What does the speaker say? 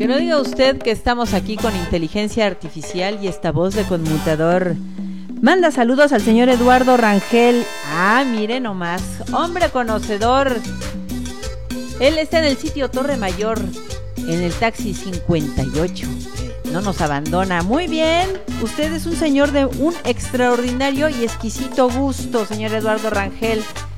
Que no diga usted que estamos aquí con inteligencia artificial y esta voz de conmutador. Manda saludos al señor Eduardo Rangel. Ah, mire nomás, hombre conocedor. Él está en el sitio Torre Mayor, en el taxi 58. No nos abandona. Muy bien, usted es un señor de un extraordinario y exquisito gusto, señor Eduardo Rangel.